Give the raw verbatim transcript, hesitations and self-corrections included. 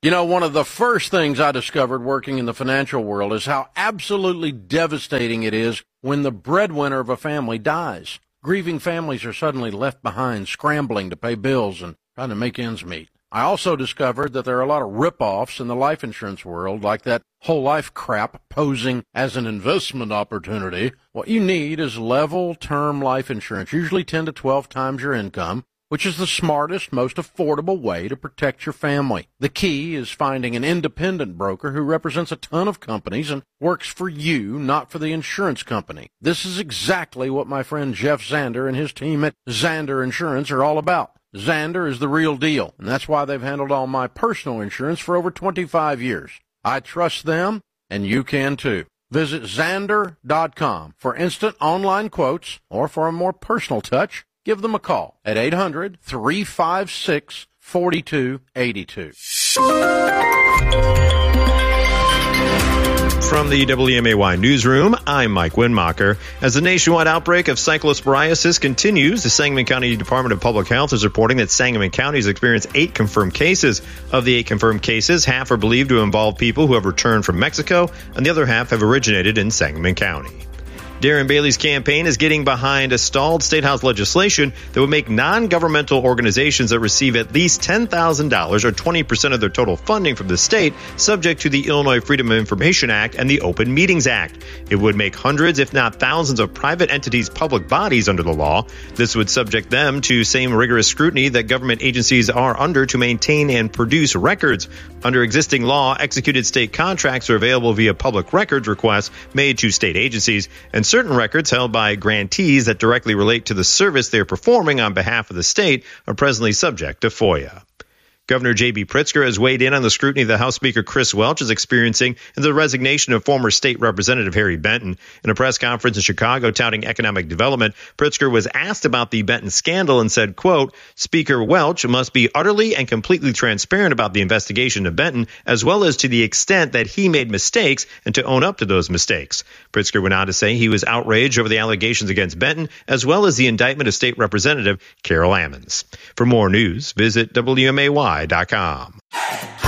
You know, one of the first things I discovered working in the financial world is how absolutely devastating it is when the breadwinner of a family dies. Grieving families are suddenly left behind, scrambling to pay bills and trying to make ends meet. I also discovered that there are a lot of rip-offs in the life insurance world, like that whole life crap posing as an investment opportunity. What you need is level term life insurance, usually ten to twelve times your income, which is the smartest, most affordable way to protect your family. The key is finding an independent broker who represents a ton of companies and works for you, not for the insurance company. This is exactly what my friend Jeff Zander and his team at Zander Insurance are all about. Zander is the real deal, and that's why they've handled all my personal insurance for over twenty-five years. I trust them, and you can too. Visit Zander dot com for instant online quotes, or for a more personal touch, give them a call at eight hundred, three five six, four two eight two. From the W M A Y newsroom, I'm Mike Winmacher. As the nationwide outbreak of cyclosporiasis continues, the Sangamon County Department of Public Health is reporting that Sangamon County has experienced eight confirmed cases. Of the eight confirmed cases, half are believed to involve people who have returned from Mexico, and the other half have originated in Sangamon County. Darren Bailey's campaign is getting behind a stalled State House legislation that would make non-governmental organizations that receive at least ten thousand dollars or twenty percent of their total funding from the state subject to the Illinois Freedom of Information Act and the Open Meetings Act. It would make hundreds, if not thousands, of private entities public bodies under the law. This would subject them to same rigorous scrutiny that government agencies are under to maintain and produce records. Under existing law, executed state contracts are available via public records requests made to state agencies, and certain records held by grantees that directly relate to the service they are performing on behalf of the state are presently subject to FOIA. Governor J B. Pritzker has weighed in on the scrutiny that House Speaker Chris Welch is experiencing and the resignation of former state representative Harry Benton. In a press conference in Chicago touting economic development, Pritzker was asked about the Benton scandal and said, quote, Speaker Welch must be utterly and completely transparent about the investigation of Benton, as well as to the extent that he made mistakes and to own up to those mistakes. Pritzker went on to say he was outraged over the allegations against Benton, as well as the indictment of State Representative Carol Ammons. For more news, visit W M A Y dot com.